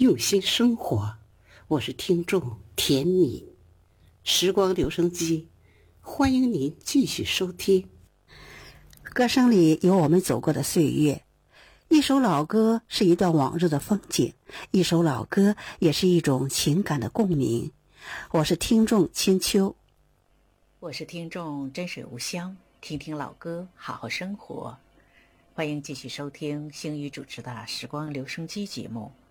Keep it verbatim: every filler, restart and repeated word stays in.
用心生活。我是听众甜米，时光留声机，欢迎您继续收听。歌声里有我们走过的岁月，一首老歌是一段往日的风景，一首老歌也是一种情感的共鸣。我是听众千秋， 我是听众真水无香，听听老歌，好好生活。欢迎继续收听星宇主持的时光留声机节目，